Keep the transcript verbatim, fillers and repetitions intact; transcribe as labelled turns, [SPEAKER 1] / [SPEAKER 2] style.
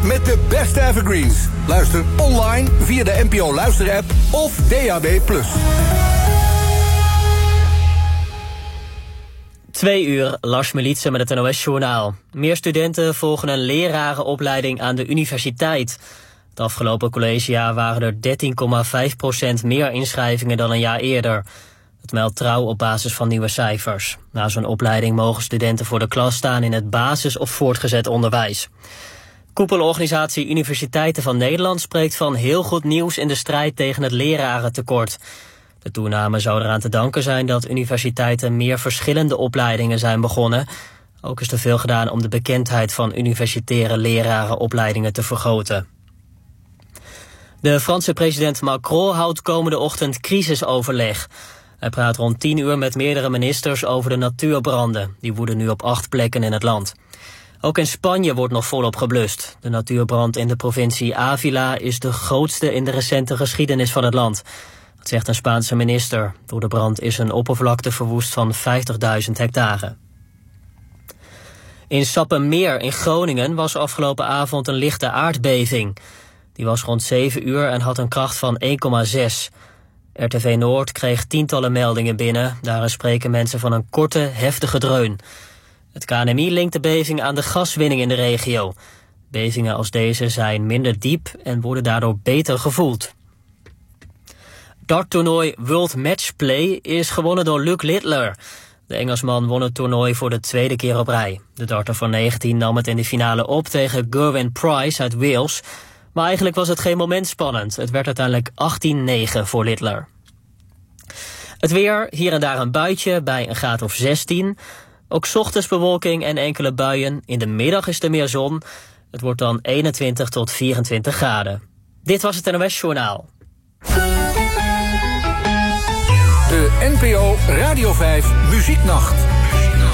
[SPEAKER 1] met de beste evergreens. Luister online via de N P O Luister-app of D A B plus.
[SPEAKER 2] Twee uur, Lars Militsen met het N O S-journaal. Meer studenten volgen een lerarenopleiding aan de universiteit. Het afgelopen collegejaar waren er dertien komma vijf procent meer inschrijvingen dan een jaar eerder. Het meldt Trouw op basis van nieuwe cijfers. Na zo'n opleiding mogen studenten voor de klas staan in het basis- of voortgezet onderwijs. Koepelorganisatie Universiteiten van Nederland spreekt van heel goed nieuws in de strijd tegen het lerarentekort. De toename zou eraan te danken zijn dat universiteiten meer verschillende opleidingen zijn begonnen. Ook is er veel gedaan om de bekendheid van universitaire lerarenopleidingen te vergroten. De Franse president Macron houdt komende ochtend crisisoverleg. Hij praat rond tien uur met meerdere ministers over de natuurbranden. Die woeden nu op acht plekken in het land. Ook in Spanje wordt nog volop geblust. De natuurbrand in de provincie Ávila is de grootste in de recente geschiedenis van het land. Dat zegt een Spaanse minister. Door de brand is een oppervlakte verwoest van vijftigduizend hectare. In Sappemeer in Groningen was afgelopen avond een lichte aardbeving. Die was rond zeven uur en had een kracht van één komma zes. R T V Noord kreeg tientallen meldingen binnen. Daarin spreken mensen van een korte, heftige dreun. Het K N M I linkt de beving aan de gaswinning in de regio. Bevingen als deze zijn minder diep en worden daardoor beter gevoeld. Darttoernooi World Matchplay is gewonnen door Luc Littler. De Engelsman won het toernooi voor de tweede keer op rij. De darter van negentien nam het in de finale op tegen Gerwyn Price uit Wales. Maar eigenlijk was het geen moment spannend. Het werd uiteindelijk achttien negen voor Littler. Het weer, hier en daar een buitje bij een graad of zestien. Ook 's ochtends bewolking en enkele buien. In de middag is er meer zon. Het wordt dan eenentwintig tot vierentwintig graden. Dit was het N O S-journaal.
[SPEAKER 1] De N P O Radio vijf Muzieknacht.